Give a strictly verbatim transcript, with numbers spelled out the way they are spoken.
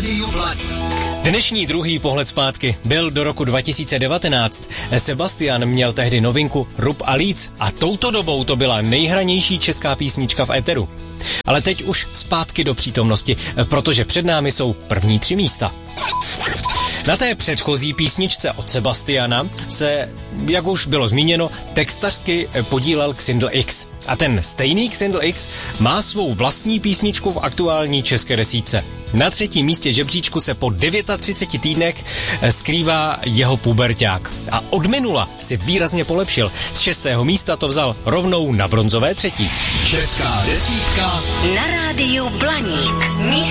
rádiu Blaník. Dnešní druhý pohled zpátky byl do roku dva tisíce devatenáct. Sebastian měl tehdy novinku Rub a líc a touto dobou to byla nejhranější česká písnička v éteru. Ale teď už zpátky do přítomnosti, protože před námi jsou první tři místa. Na té předchozí písničce od Sebastiana se, jak už bylo zmíněno, textařsky podílel Xindl X. A ten stejný Xindl X má svou vlastní písničku v aktuální české desítce. Na třetím místě žebříčku se po třiceti devíti týdnech skrývá jeho puberťák. A od minula si výrazně polepšil. Z šestého místa to vzal rovnou na bronzové třetí. Česká desítka na rádiu Blaník.